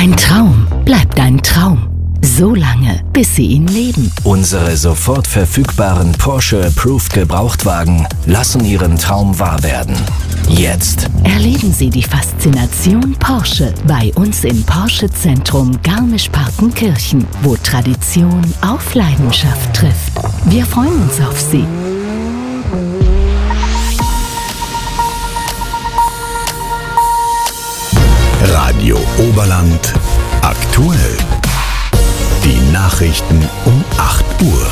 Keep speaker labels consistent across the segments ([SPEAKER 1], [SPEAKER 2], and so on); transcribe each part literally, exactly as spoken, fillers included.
[SPEAKER 1] Ein Traum bleibt ein Traum. So lange, bis Sie ihn leben.
[SPEAKER 2] Unsere sofort verfügbaren Porsche Approved Gebrauchtwagen lassen Ihren Traum wahr werden. Jetzt
[SPEAKER 1] Erleben Sie die Faszination Porsche bei uns im Porsche Zentrum Garmisch-Partenkirchen, wo Tradition auf Leidenschaft trifft. Wir freuen uns auf Sie.
[SPEAKER 3] Radio Oberland aktuell. Die Nachrichten um acht Uhr.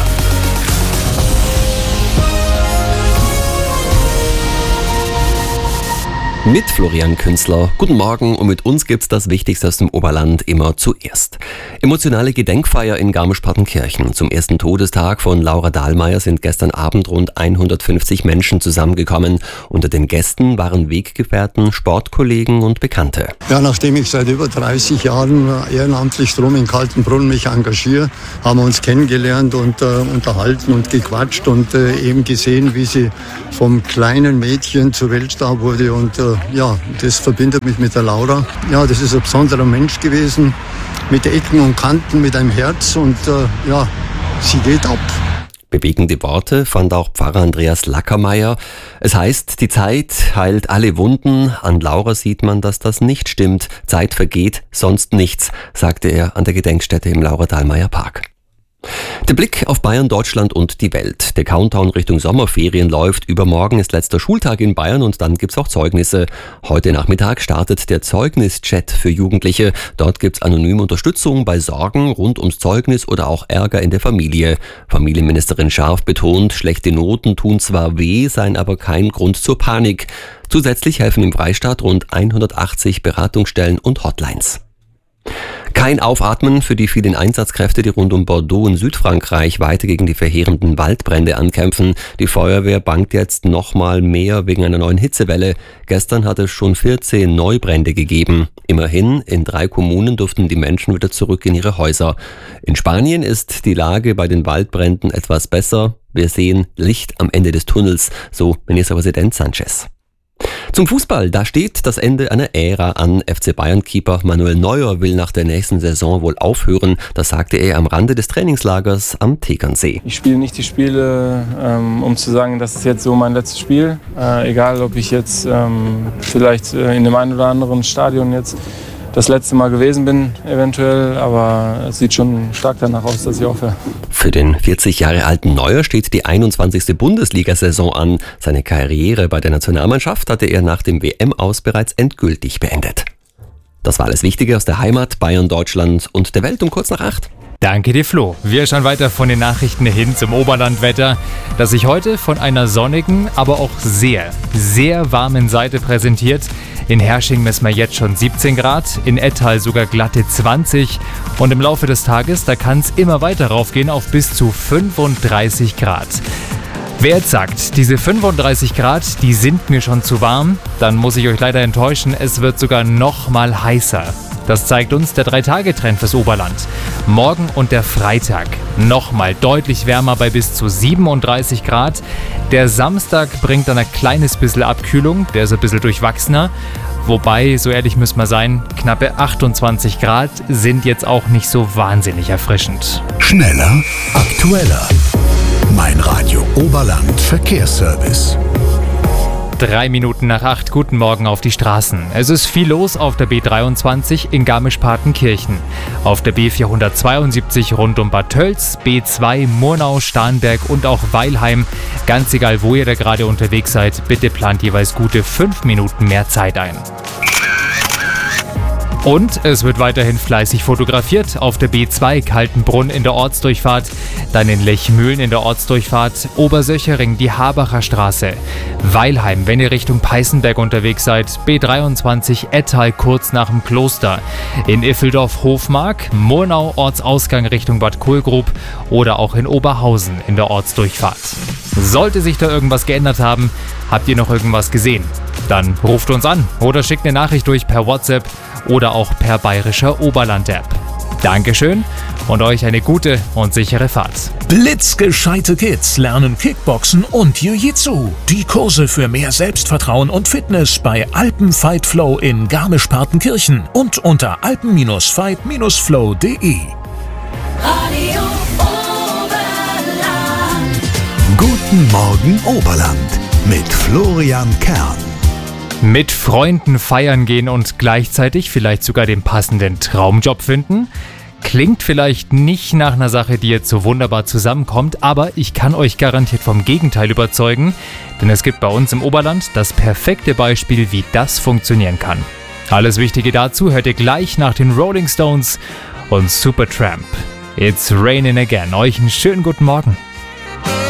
[SPEAKER 4] Mit Florian Künzler. Guten Morgen und mit uns gibt's das Wichtigste aus dem Oberland immer zuerst. Emotionale Gedenkfeier in Garmisch-Partenkirchen. Zum ersten Todestag von Laura Dahlmeier sind gestern Abend rund hundertfünfzig Menschen zusammengekommen. Unter den Gästen waren Weggefährten, Sportkollegen und Bekannte.
[SPEAKER 5] Ja, nachdem ich seit über dreißig Jahren ehrenamtlich drum in Kaltenbrunn mich engagiere, haben wir uns kennengelernt und äh, unterhalten und gequatscht und äh, eben gesehen, wie sie vom kleinen Mädchen zur Weltstar wurde und äh, ja, das verbindet mich mit der Laura. Ja, das ist ein besonderer Mensch gewesen, mit Ecken und Kanten, mit einem Herz und äh, ja, sie geht ab.
[SPEAKER 4] Bewegende Worte fand auch Pfarrer Andreas Lackermeier. Es heißt, die Zeit heilt alle Wunden. An Laura sieht man, dass das nicht stimmt. Zeit vergeht, sonst nichts, sagte er an der Gedenkstätte im Laura-Dahlmeier-Park. Der Blick auf Bayern, Deutschland und die Welt. Der Countdown Richtung Sommerferien läuft. Übermorgen ist letzter Schultag in Bayern und dann gibt's auch Zeugnisse. Heute Nachmittag startet der Zeugnischat für Jugendliche. Dort gibt's anonyme Unterstützung bei Sorgen rund ums Zeugnis oder auch Ärger in der Familie. Familienministerin Scharf betont, schlechte Noten tun zwar weh, seien aber kein Grund zur Panik. Zusätzlich helfen im Freistaat rund hundertachtzig Beratungsstellen und Hotlines. Kein Aufatmen für die vielen Einsatzkräfte, die rund um Bordeaux in Südfrankreich weiter gegen die verheerenden Waldbrände ankämpfen. Die Feuerwehr bangt jetzt nochmal mehr wegen einer neuen Hitzewelle. Gestern hat es schon vierzehn Neubrände gegeben. Immerhin, in drei Kommunen durften die Menschen wieder zurück in ihre Häuser. In Spanien ist die Lage bei den Waldbränden etwas besser. Wir sehen Licht am Ende des Tunnels, so Ministerpräsident Sanchez. Zum Fußball, da steht das Ende einer Ära an. F C Bayern-Keeper Manuel Neuer will nach der nächsten Saison wohl aufhören. Das sagte er am Rande des Trainingslagers am Tegernsee.
[SPEAKER 6] Ich spiele nicht die Spiele, ähm, um zu sagen, das ist jetzt so mein letztes Spiel. Äh, egal, ob ich jetzt ähm, vielleicht äh, in dem einen oder anderen Stadion jetzt das letzte Mal gewesen bin, eventuell, aber es sieht schon stark danach aus, dass ich aufhöre.
[SPEAKER 4] Für den vierzig Jahre alten Neuer steht die einundzwanzigste Bundesliga-Saison an. Seine Karriere bei der Nationalmannschaft hatte er nach dem W M-Aus bereits endgültig beendet. Das war alles Wichtige aus der Heimat, Bayern, Deutschland und der Welt um kurz nach acht.
[SPEAKER 7] Danke dir, Flo. Wir schauen weiter von den Nachrichten hin zum Oberlandwetter, das sich heute von einer sonnigen, aber auch sehr, sehr warmen Seite präsentiert. In Hersching messen wir jetzt schon siebzehn Grad, in Ettal sogar glatte zwanzig und im Laufe des Tages, da kann es immer weiter raufgehen auf bis zu fünfunddreißig Grad. Wer jetzt sagt, diese fünfunddreißig Grad, die sind mir schon zu warm, dann muss ich euch leider enttäuschen, es wird sogar noch mal heißer. Das zeigt uns der drei-Tage-Trend fürs Oberland. Morgen und der Freitag nochmal deutlich wärmer bei bis zu siebenunddreißig Grad. Der Samstag bringt dann ein kleines bisschen Abkühlung, der ist ein bisschen durchwachsener. Wobei, so ehrlich müssen wir sein, knappe achtundzwanzig Grad sind jetzt auch nicht so wahnsinnig erfrischend.
[SPEAKER 3] Schneller, aktueller. Mein Radio Oberland Verkehrsservice.
[SPEAKER 7] Drei Minuten nach acht, guten Morgen auf die Straßen. Es ist viel los auf der B dreiundzwanzig in Garmisch-Partenkirchen. Auf der B vierhundertzweiundsiebzig rund um Bad Tölz, B zwei, Murnau, Starnberg und auch Weilheim. Ganz egal, wo ihr da gerade unterwegs seid, bitte plant jeweils gute fünf Minuten mehr Zeit ein. Und es wird weiterhin fleißig fotografiert auf der B zwei Kaltenbrunn in der Ortsdurchfahrt, dann in Lechmühlen in der Ortsdurchfahrt, Obersöchering die Habacher Straße, Weilheim, wenn ihr Richtung Peißenberg unterwegs seid, B dreiundzwanzig Ettal kurz nach dem Kloster, in Iffeldorf Hofmark, Murnau Ortsausgang Richtung Bad Kohlgrub oder auch in Oberhausen in der Ortsdurchfahrt. Sollte sich da irgendwas geändert haben, habt ihr noch irgendwas gesehen? Dann ruft uns an oder schickt eine Nachricht durch per WhatsApp oder auch per bayerischer Oberland-App. Dankeschön und euch eine gute und sichere Fahrt.
[SPEAKER 8] Blitzgescheite Kids lernen Kickboxen und Jiu-Jitsu. Die Kurse für mehr Selbstvertrauen und Fitness bei Alpen Fight Flow in Garmisch-Partenkirchen und unter alpen Fight Flow punkt de.
[SPEAKER 9] Radio Oberland.
[SPEAKER 3] Guten Morgen Oberland mit Florian Kern.
[SPEAKER 7] Mit Freunden feiern gehen und gleichzeitig vielleicht sogar den passenden Traumjob finden? Klingt vielleicht nicht nach einer Sache, die jetzt so wunderbar zusammenkommt, aber ich kann euch garantiert vom Gegenteil überzeugen, denn es gibt bei uns im Oberland das perfekte Beispiel, wie das funktionieren kann. Alles Wichtige dazu hört ihr gleich nach den Rolling Stones und Supertramp. It's raining again. Euch einen schönen guten Morgen.